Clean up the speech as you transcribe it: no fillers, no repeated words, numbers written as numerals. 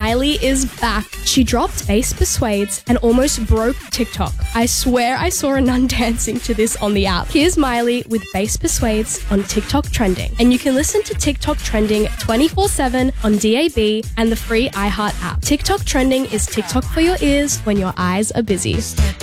Miley is back. She dropped Bass Persuades and almost broke TikTok. I swear I saw a nun dancing to this on the app. Here's Miley with Bass Persuades on TikTok Trending. And you can listen to TikTok Trending 24/7 on DAB and the free iHeart app. TikTok Trending is TikTok for your ears when your eyes are busy.